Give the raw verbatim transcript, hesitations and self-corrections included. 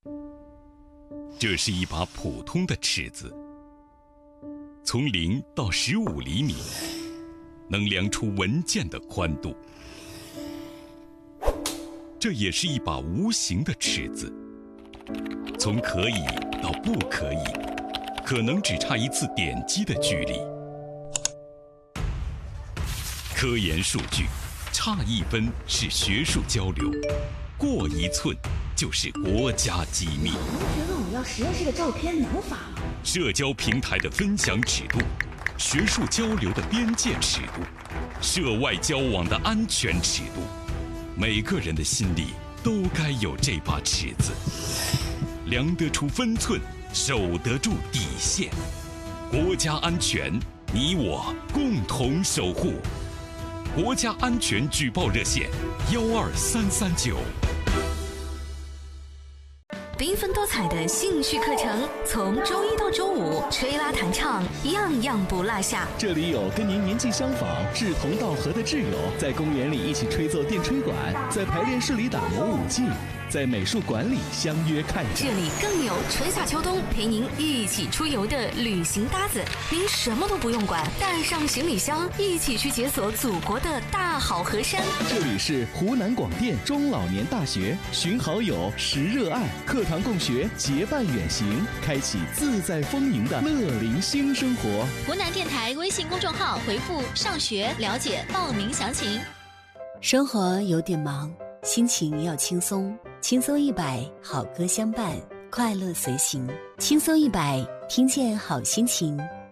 这是一把普通的尺子，从零到十五厘米，能量出文件的宽度。这也是一把无形的尺子，从可以到不可以，可能只差一次点击的距离。科研数据，差一分是学术交流，过一寸就是国家机密。 同学问我要实验室的照片，能发吗？ 社交平台的分享尺度，学术交流的边界尺度，涉外交往的安全尺度，每个人的心里都该有这把尺子，量得出分寸，守得住底线。国家安全，你我共同守护。国家安全举报热线：幺二三三九。 缤纷多彩的兴趣课程，从周一到周五，吹拉弹唱，样样不落下。 这里有跟您年纪相仿、志同道合的挚友，在公园里一起吹奏电吹管，在排练室里打磨舞技，在美术馆里相约看展。 这里更有春夏秋冬陪您一起出游的旅行搭子，您什么都不用管，带上行李箱，一起去解锁祖国的大好河山。 这里是湖南广电中老年大学，寻好友，识热爱，课堂共学，结伴远行，开启自在丰盈的乐龄新生活。 湖南电台微信公众号回复上学了解报名详情。 生活有点忙，心情要轻松，轻松一百，好歌相伴，快乐随行。轻松一百，听见好心情。